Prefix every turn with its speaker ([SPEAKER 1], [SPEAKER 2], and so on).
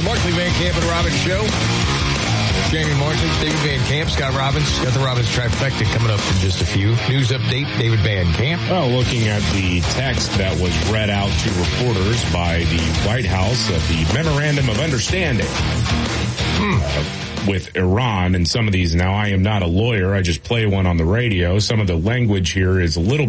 [SPEAKER 1] Markley, Van Camp, and Robbins Show. Jamie Markley, David Van Camp, Scott Robbins. Got the Robbins trifecta coming up in just a few. News update, David Van Camp.
[SPEAKER 2] Well, looking at the text that was read out to reporters by the White House of the Memorandum of Understanding with Iran and some of these. Now, I am not a lawyer. I just play one on the radio. Some of the language here is a little